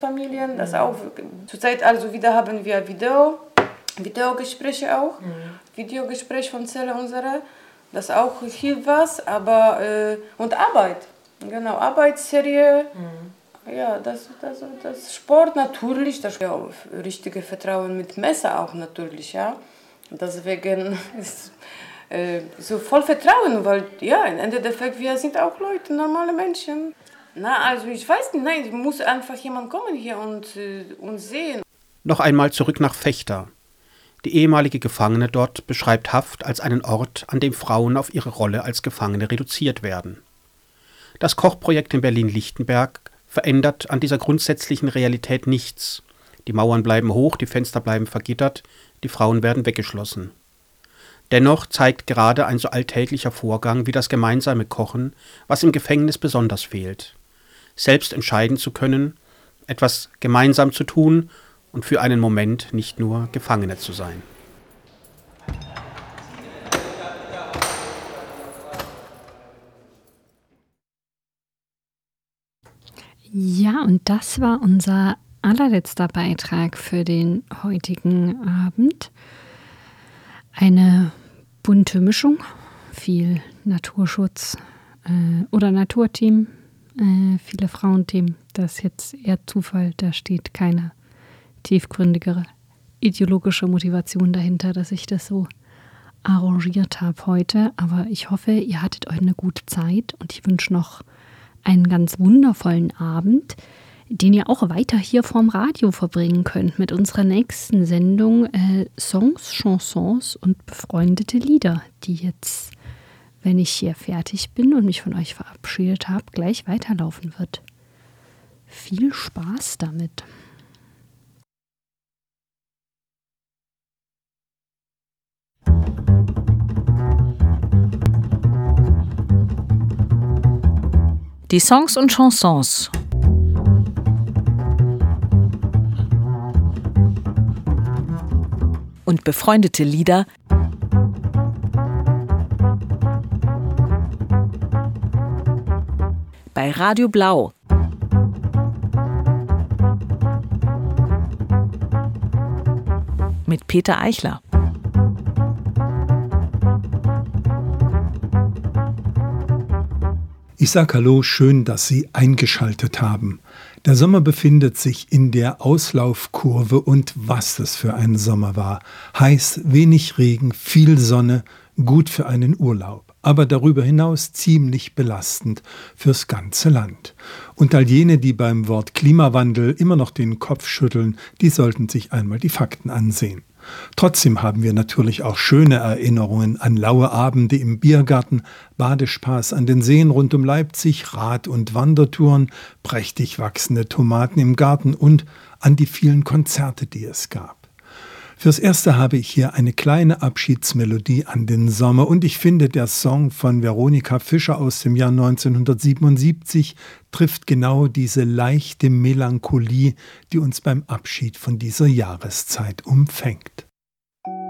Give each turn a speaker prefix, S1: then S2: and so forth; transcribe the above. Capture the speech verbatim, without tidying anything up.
S1: Familien, das auch zurzeit also wieder haben wir Video, Videogespräche auch, mhm. Videogespräch von Zelle unsere, das auch hilft was, aber äh, und Arbeit, genau, Arbeitsserie, mhm. ja, das, das, das Sport natürlich, das ja, richtige Vertrauen mit Messer auch natürlich, ja, deswegen ist äh, so voll Vertrauen, weil ja, im Endeffekt wir sind auch Leute, normale Menschen. Na, also ich weiß nicht, nein, es muss einfach jemand kommen hier und, äh, und sehen.
S2: Noch einmal zurück nach Vechta. Die ehemalige Gefangene dort beschreibt Haft als einen Ort, an dem Frauen auf ihre Rolle als Gefangene reduziert werden. Das Kochprojekt in Berlin-Lichtenberg verändert an dieser grundsätzlichen Realität nichts. Die Mauern bleiben hoch, die Fenster bleiben vergittert, die Frauen werden weggeschlossen. Dennoch zeigt gerade ein so alltäglicher Vorgang wie das gemeinsame Kochen, was im Gefängnis besonders fehlt. Selbst entscheiden zu können, etwas gemeinsam zu tun und für einen Moment nicht nur Gefangene zu sein.
S3: Ja, und das war unser allerletzter Beitrag für den heutigen Abend. Eine bunte Mischung, viel Naturschutz äh, oder Naturteam, äh, viele Frauenthemen. Das ist jetzt eher Zufall, da steht keine tiefgründigere ideologische Motivation dahinter, dass ich das so arrangiert habe heute. Aber ich hoffe, ihr hattet euch eine gute Zeit und ich wünsche noch einen ganz wundervollen Abend, den ihr auch weiter hier vorm Radio verbringen könnt mit unserer nächsten Sendung äh, Songs, Chansons und befreundete Lieder, die jetzt, wenn ich hier fertig bin und mich von euch verabschiedet habe, gleich weiterlaufen wird. Viel Spaß damit.
S4: Die Songs und Chansons. Und befreundete Lieder bei Radio Blau. Mit Peter Eichler.
S5: Ich sage Hallo, schön, dass Sie eingeschaltet haben. Der Sommer befindet sich in der Auslaufkurve und was das für ein Sommer war. Heiß, wenig Regen, viel Sonne, gut für einen Urlaub. Aber darüber hinaus ziemlich belastend fürs ganze Land. Und all jene, die beim Wort Klimawandel immer noch den Kopf schütteln, die sollten sich einmal die Fakten ansehen. Trotzdem haben wir natürlich auch schöne Erinnerungen an laue Abende im Biergarten, Badespaß an den Seen rund um Leipzig, Rad- und Wandertouren, prächtig wachsende Tomaten im Garten und an die vielen Konzerte, die es gab. Fürs Erste habe ich hier eine kleine Abschiedsmelodie an den Sommer und ich finde, der Song von Veronika Fischer aus dem Jahr neunzehnhundertsiebenundsiebzig trifft genau diese leichte Melancholie, die uns beim Abschied von dieser Jahreszeit umfängt.